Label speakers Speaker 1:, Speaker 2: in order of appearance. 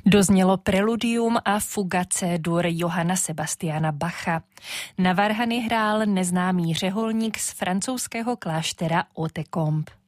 Speaker 1: Doznělo preludium a fuga C-dur Johanna Sebastiana Bacha. Na varhany hrál neznámý řeholník z francouzského kláštera Hautecombe.